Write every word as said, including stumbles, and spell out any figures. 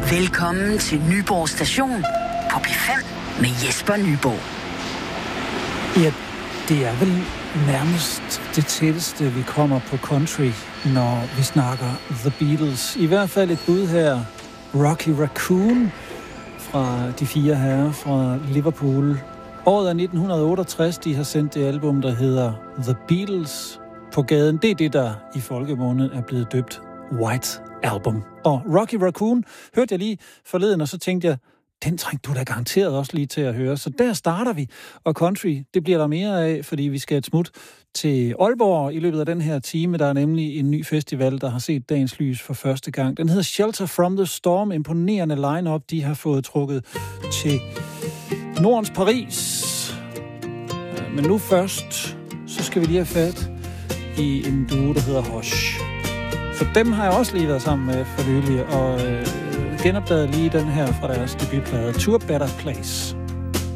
Velkommen til Nyborg Station på P fem med Jesper Nyborg. Ja, det er vel nærmest det tætteste, vi kommer på country, når vi snakker The Beatles. I hvert fald et bud her, Rocky Raccoon fra de fire herrer fra Liverpool. Året er nitten otteogtres, de har sendt det album, der hedder The Beatles på gaden. Det er det, der i folkemunde er blevet døbt White Album. Og Rocky Raccoon hørte jeg lige forleden, og så tænkte jeg, den trængte du da garanteret også lige til at høre. Så der starter vi. Og country, det bliver der mere af, fordi vi skal et smut til Aalborg i løbet af den her time. Der er nemlig en ny festival, der har set dagens lys for første gang. Den hedder Shelter from the Storm. Imponerende line-up, de har fået trukket til Nordens Paris. Men nu først, så skal vi lige have fat i en duo, der hedder Hush. For dem har jeg også lige været sammen med for nylig, og øh, genopdaget lige den her fra deres debutplade, Tour Better Place.